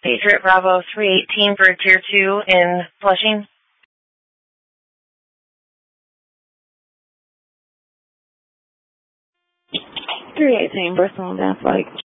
Patriot Bravo 318 for Tier 2 in Flushing. 318, Bristol on down flight.